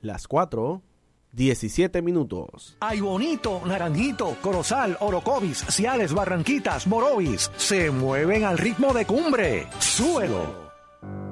Las 4:17. Ay Bonito, Naranjito, Corozal, Orocovis, Ciales, Barranquitas, Morovis se mueven al ritmo de Cumbre. ¡Súbelo!